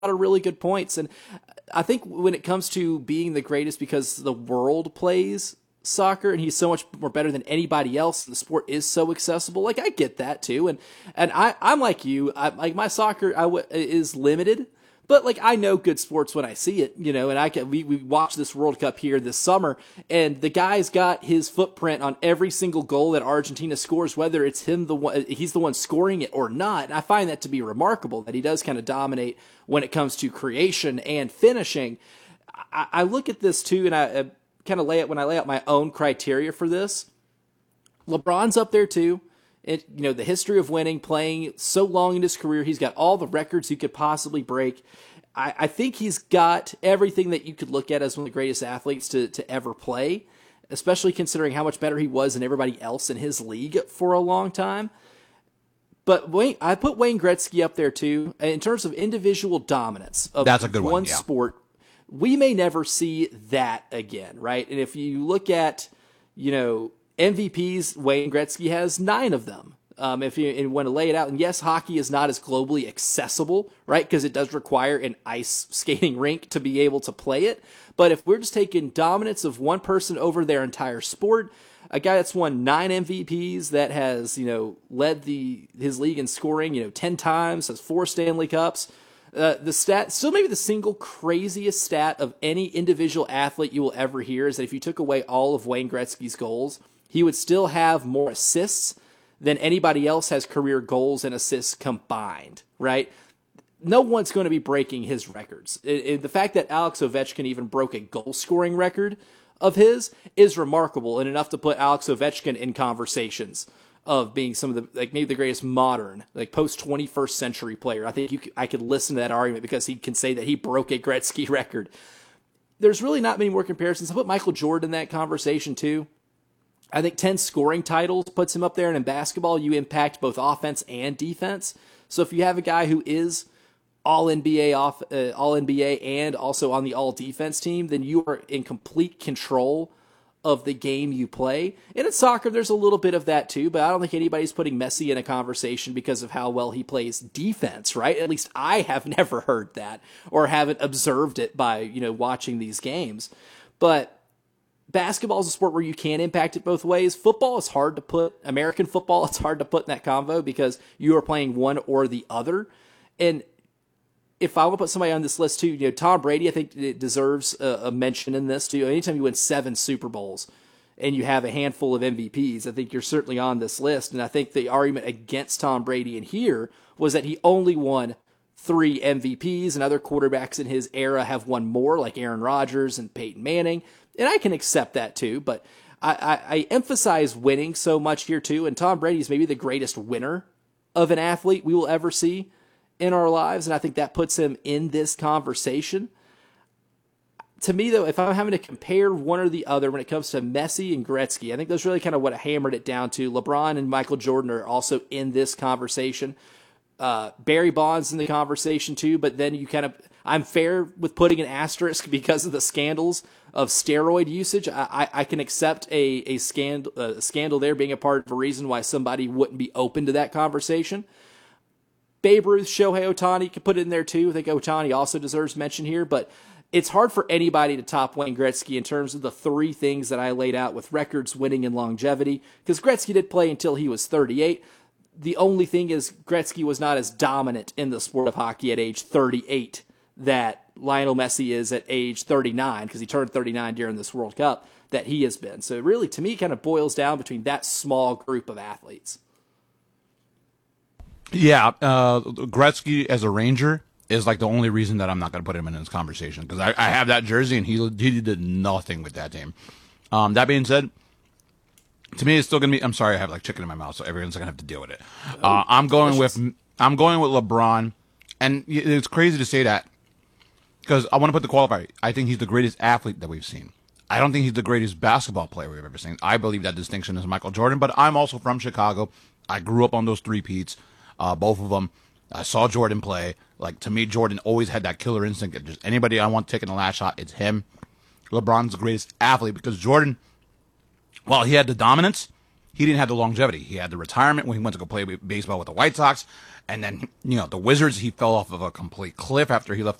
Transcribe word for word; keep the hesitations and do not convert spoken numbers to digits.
of really good points. And I think when it comes to being the greatest because the world plays soccer and he's so much more better than anybody else, and the sport is so accessible, like I get that too. And and I, I'm like you, I, like my soccer I w- is limited. But like I know good sports when I see it, you know, and I can we, we watched this World Cup here this summer, and the guy's got his footprint on every single goal that Argentina scores, whether it's him the one he's the one scoring it or not. And I find that to be remarkable that he does kind of dominate when it comes to creation and finishing. I, I look at this too, and I, I kind of lay it when I lay out my own criteria for this. LeBron's up there too. It, you know, the history of winning, playing so long in his career, he's got all the records he could possibly break. I, I think he's got everything that you could look at as one of the greatest athletes to, to ever play, especially considering how much better he was than everybody else in his league for a long time. But Wayne, I put Wayne Gretzky up there too. In terms of individual dominance of That's a good one, one, yeah. sport, we may never see that again, right? And if you look at, you know, M V Ps, Wayne Gretzky has nine of them. Um, if you and want to lay it out, and yes, hockey is not as globally accessible, right? Because it does require an ice skating rink to be able to play it. But if we're just taking dominance of one person over their entire sport, a guy that's won nine M V Ps, that has, you know, led the his league in scoring, you know, ten times, has four Stanley Cups. Uh, the stat, still maybe the single craziest stat of any individual athlete you will ever hear is that if you took away all of Wayne Gretzky's goals, he would still have more assists than anybody else has career goals and assists combined, right? No one's going to be breaking his records. It, it, the fact that Alex Ovechkin even broke a goal-scoring record of his is remarkable and enough to put Alex Ovechkin in conversations of being some of the, like maybe the greatest modern, like post twenty-first century player. I think you could, I could listen to that argument because he can say that he broke a Gretzky record. There's really not many more comparisons. I put Michael Jordan in that conversation too. I think ten scoring titles puts him up there, and in basketball, you impact both offense and defense. So if you have a guy who is all N B A off, uh, all N B A and also on the all defense team, then you are in complete control of the game you play. And in soccer, there's a little bit of that too, but I don't think anybody's putting Messi in a conversation because of how well he plays defense, right? At least I have never heard that or haven't observed it by, you know, watching these games. But basketball is a sport where you can impact it both ways. Football is hard to put, American football, it's hard to put in that convo because you are playing one or the other. And if I would put somebody on this list too, you know, Tom Brady, I think it deserves a, a mention in this too. Anytime you win seven Super Bowls and you have a handful of M V Ps, I think you're certainly on this list. And I think the argument against Tom Brady in here was that he only won three M V Ps, and other quarterbacks in his era have won more, like Aaron Rodgers and Peyton Manning. And I can accept that too, but I, I, I emphasize winning so much here too. And Tom Brady is maybe the greatest winner of an athlete we will ever see in our lives. And I think that puts him in this conversation. To me though, if I'm having to compare one or the other when it comes to Messi and Gretzky, I think that's really kind of what I hammered it down to. LeBron and Michael Jordan are also in this conversation. Uh, Barry Bonds in the conversation too, but then you kind of, I'm fair with putting an asterisk because of the scandals of steroid usage. I, I, I can accept a, a, scandal, a scandal there being a part of a reason why somebody wouldn't be open to that conversation. Babe Ruth, Shohei Ohtani, could put it in there too. I think Ohtani also deserves mention here, but it's hard for anybody to top Wayne Gretzky in terms of the three things that I laid out with records, winning, and longevity, because Gretzky did play until he was thirty-eight. The only thing is Gretzky was not as dominant in the sport of hockey at age thirty-eight that Lionel Messi is at age thirty-nine, because he turned thirty-nine during this World Cup, that he has been. So really, to me, kind of boils down between that small group of athletes. Yeah, uh, Gretzky as a Ranger is like the only reason that I'm not going to put him in this conversation, because I, I have that jersey and he he did nothing with that team. Um, that being said, to me, it's still gonna be. I'm sorry, I have like chicken in my mouth, so everyone's gonna have to deal with it. Uh, I'm going with I'm going with LeBron, and it's crazy to say that because I want to put the qualifier. I think he's the greatest athlete that we've seen. I don't think he's the greatest basketball player we've ever seen. I believe that distinction is Michael Jordan, but I'm also from Chicago. I grew up on those three-peats, uh, both of them. I saw Jordan play. Like, to me, Jordan always had that killer instinct. If just anybody I want taking the last shot, it's him. LeBron's the greatest athlete because Jordan, while he had the dominance, he didn't have the longevity. He had the retirement when he went to go play baseball with the White Sox, and then you know the Wizards. He fell off of a complete cliff after he left